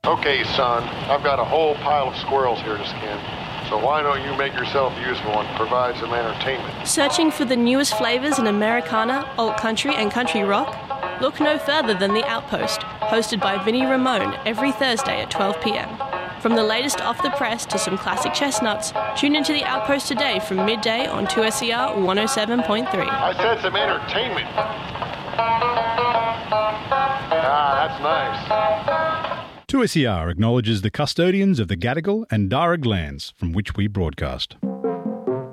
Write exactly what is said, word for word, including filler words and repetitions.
Okay, son, I've got a whole pile of squirrels here to skin. So why don't you make yourself useful and provide some entertainment? Searching for the newest flavours in Americana, alt country and country rock? Look no further than The Outpost, hosted by Vinnie Ramone every Thursday at twelve p.m. From the latest off the press to some classic chestnuts, tune into The Outpost today from midday on two S E R one oh seven point three. I said some entertainment. Ah, that's nice. two S E R acknowledges the custodians of the Gadigal and Darug lands from which we broadcast.